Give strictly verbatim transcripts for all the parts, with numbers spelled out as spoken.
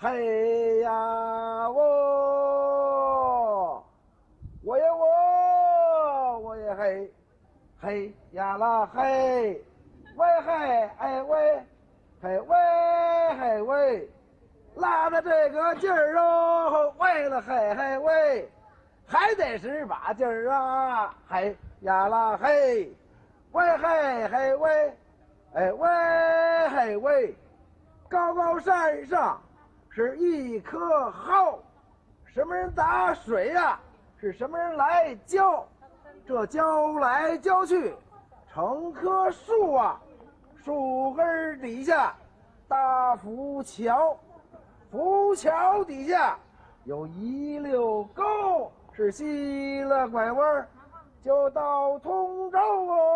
嘿呀我，我也我，我也嘿，嘿呀啦嘿，喂嘿哎喂，嘿喂嘿喂，拉的这个劲儿哦，为了嘿嘿喂，还得是把劲儿啊，嘿呀啦嘿，喂嘿嘿喂，哎喂嘿喂，高高山上是一棵蒿，什么人打水呀、啊？是什么人来浇？这浇来浇去，成棵树啊！树根底下大浮桥，浮桥底下有一溜沟，是西了拐弯就到通州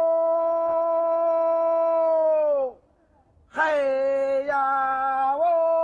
哦。嘿呀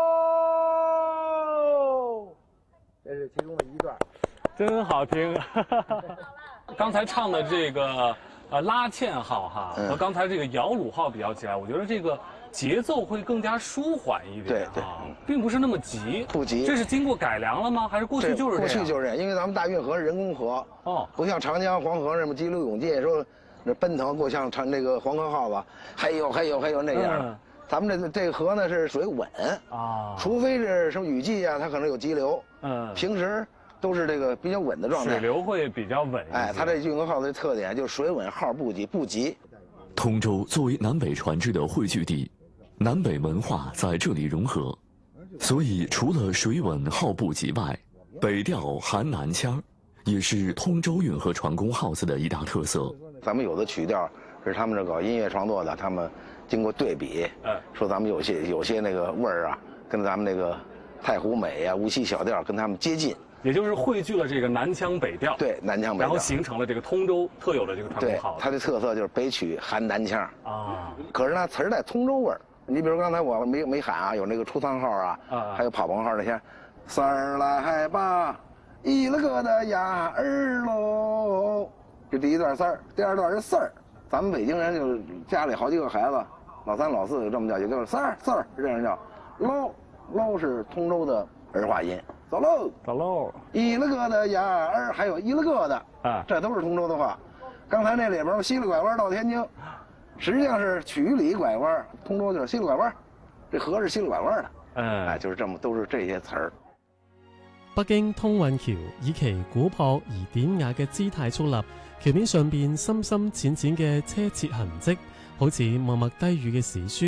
哦，这是其中的一段， 真好听。刚才唱的这个呃拉纤号哈，和刚才这个摇橹号比较起来，我觉得这个节奏会更加舒缓一点， 对对、 啊，并不是那么急， 不急。 这是经过改良了吗？还是过去就是这样？ 过去就是这样，因为咱们大运河是人工河，哦，不像长江、黄河那么激流勇进，说那奔腾过像长那个黄河号子，嘿呦嘿呦嘿呦那样。嗯，咱们这这个河呢是水稳啊，除非是什么雨季啊，它可能有激流。嗯，平时都是这个比较稳的状态， 水流会比较稳。 哎，它这运河号的特点就是水稳号不急不急。 通州作为南北船只的汇聚地，南北文化在这里融合，所以除了水稳号不急外，北调含南腔也是通州运河船工号子的一大特色。 咱们有的曲调是他们这搞音乐创作的，他们经过对比，说咱们有些有些那个味儿啊，跟咱们那个太湖美啊、无锡小调跟他们接近， 也就是汇聚了这个南腔北调。 对，南腔北调， 然后形成了这个通州特有的这个传统号子。 它的特色就是北曲含南腔啊，可是呢词儿带通州味儿。你比如刚才我没没喊啊，有那个出仓号啊，啊还有跑棚号那些，三儿来吧，一了个的呀儿喽，这第一段三儿，第二段是四儿。咱们北京人就家里好几个孩子，老三老四就这么叫，也就是三儿四儿是这样叫。喽喽是通州的儿化音，走喽走喽， 一了个的呀儿，还有一了个的啊，这都是通州的话。刚才那里边西了拐弯到天津，实际上是曲里拐弯，通州就是西了拐弯，这河是西了拐弯的。嗯，哎，就是这么都是这些詞兒。 北京通運橋以其古樸而典雅嘅姿態矗立，橋面上邊深深淺淺嘅車切痕跡，好似默默低語嘅史書。